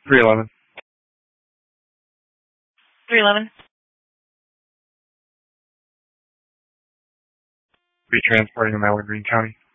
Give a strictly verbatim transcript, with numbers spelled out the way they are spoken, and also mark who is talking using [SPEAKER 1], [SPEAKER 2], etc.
[SPEAKER 1] three eleven.
[SPEAKER 2] three eleven.
[SPEAKER 1] Be transporting in Mallard Green County.